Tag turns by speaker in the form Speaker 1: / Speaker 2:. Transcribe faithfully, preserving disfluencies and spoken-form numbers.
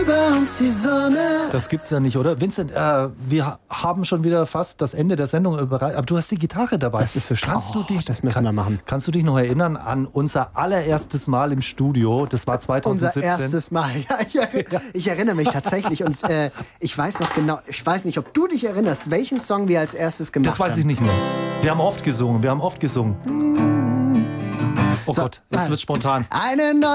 Speaker 1: über uns die Sonne.
Speaker 2: Das gibt's ja nicht, oder? Vincent, äh, wir haben schon wieder fast das Ende der Sendung überreicht, aber du hast die Gitarre dabei.
Speaker 1: Das ist so schön.
Speaker 2: Kannst du dich,
Speaker 1: das müssen wir machen.
Speaker 2: Kannst du dich noch erinnern an unser allererstes Mal im Studio? Das war zweitausendsiebzehn.
Speaker 1: Unser erstes Mal. Ja, ich, erinnere, ich erinnere mich tatsächlich und äh, ich weiß noch genau, ich weiß nicht, ob du dich erinnerst, welchen Song wir als erstes gemacht haben.
Speaker 2: Das weiß ich nicht mehr. Wir haben oft gesungen, wir haben oft gesungen. Oh
Speaker 1: so,
Speaker 2: Gott, jetzt
Speaker 1: also,
Speaker 2: wird's spontan.
Speaker 1: Eine neue